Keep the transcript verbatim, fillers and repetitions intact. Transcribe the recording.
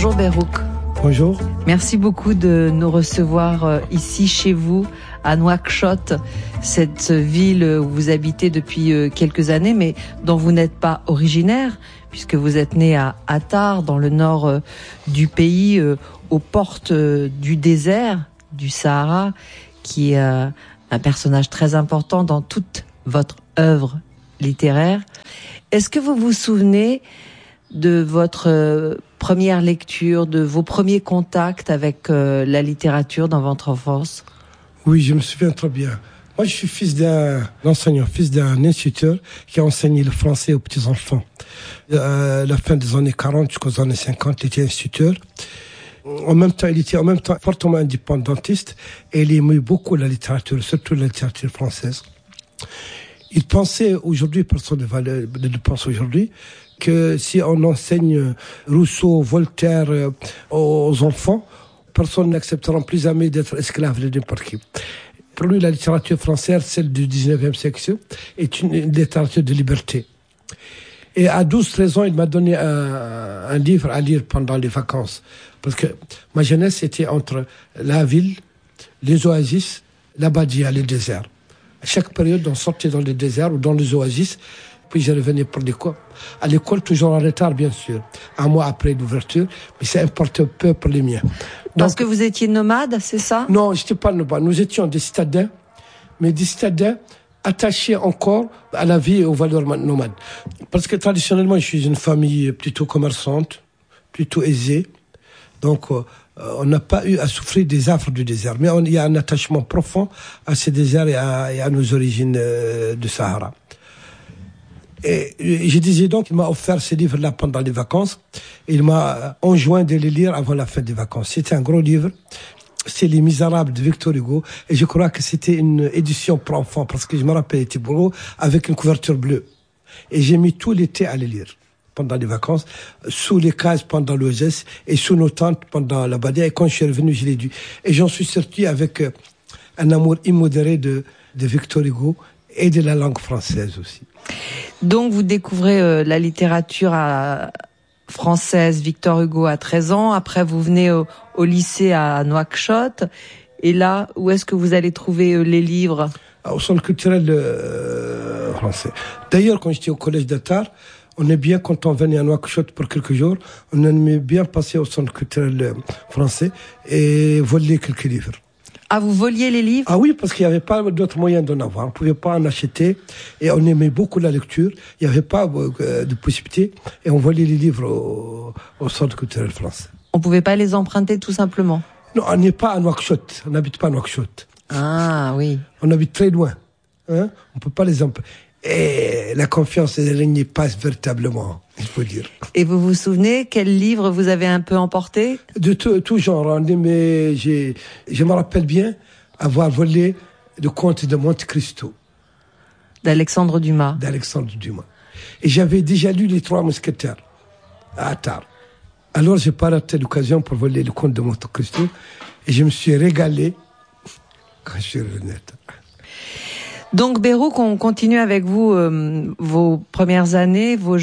Bonjour Beyrouk. Bonjour. Merci beaucoup de nous recevoir ici chez vous, à Nouakchott, cette ville où vous habitez depuis quelques années, mais dont vous n'êtes pas originaire, puisque vous êtes né à Attar, dans le nord du pays, aux portes du désert du Sahara, qui est un personnage très important dans toute votre œuvre littéraire. Est-ce que vous vous souvenez de votre première lecture, de vos premiers contacts avec euh, la littérature dans votre enfance? Oui, je me souviens très bien. Moi, je suis fils d'un enseignant, fils d'un instituteur qui a enseigné le français aux petits-enfants. À la fin des années quarante jusqu'aux années cinquante, il était instituteur. En même temps, il était en même temps fortement indépendantiste et il aimait beaucoup la littérature, surtout la littérature française. Il pensait aujourd'hui, personne ne le pense aujourd'hui, que si on enseigne Rousseau, Voltaire aux enfants, personne n'acceptera plus jamais d'être esclave de n'importe qui. Pour lui, la littérature française, celle du dix-neuvième siècle, est une, une littérature de liberté. Et à douze treize ans, il m'a donné un, un livre à lire pendant les vacances. Parce que ma jeunesse était entre la ville, les oasis, la Badia, le désert. À chaque période, on sortait dans le désert ou dans les oasis, puis je revenais pour l'école. À l'école, toujours en retard, bien sûr. Un mois après l'ouverture, mais ça importait peu pour les miens. Donc, parce que vous étiez nomade, c'est ça? Non, je n'étais pas nomade. Nous étions des citadins, mais des citadins attachés encore à la vie et aux valeurs nomades. Parce que traditionnellement, je suis une famille plutôt commerçante, plutôt aisée. Donc, euh, on n'a pas eu à souffrir des affres du désert. Mais il y a un attachement profond à ces déserts et à, et à nos origines euh, du Sahara. Et je disais donc, il m'a offert ces livres-là pendant les vacances. Il m'a enjoint de les lire avant la fin des vacances. C'était un gros livre. C'est Les Misérables de Victor Hugo. Et je crois que c'était une édition pour enfants, parce que je me rappelle, il était beau, avec une couverture bleue. Et j'ai mis tout l'été à les lire pendant les vacances, sous les cases pendant l'O S S et sous nos tentes pendant la Badia. Et quand je suis revenu, je l'ai lu. Et j'en suis sorti avec un amour immodéré de, de Victor Hugo et de la langue française aussi. Donc vous découvrez euh, la littérature à, française, Victor Hugo à treize ans. Après vous venez au, au lycée à Nouakchott. Et là, où est-ce que vous allez trouver euh, les livres? Au centre culturel euh, français. D'ailleurs, quand j'étais au collège d'Attar, on est bien, quand on venait à Nouakchott pour quelques jours, on aimait bien passer au centre culturel euh, français et voler quelques livres. Ah, vous voliez les livres? Ah oui, parce qu'il n'y avait pas d'autres moyens d'en avoir. On ne pouvait pas en acheter. Et on aimait beaucoup la lecture. Il n'y avait pas euh, de possibilité. Et on volait les livres au, au centre culturel français. On ne pouvait pas les emprunter tout simplement? Non, on n'est pas à Nouakchott. On n'habite pas à Nouakchott. Ah oui. On habite très loin. Hein? On ne peut pas les emprunter. Et la confiance, elle n'y passe véritablement, il faut dire. Et vous vous souvenez quel livre vous avez un peu emporté? De tout, tout genre, mais j'ai, je me rappelle bien avoir volé le Comte de Monte Cristo. D'Alexandre Dumas. D'Alexandre Dumas. Et j'avais déjà lu Les Trois Mousquetaires à Attar. Alors j'ai pas raté l'occasion pour voler le Comte de Monte Cristo et je me suis régalé quand je suis revenu à Attar. Donc Beyrouk, on continue avec vous euh, vos premières années, vos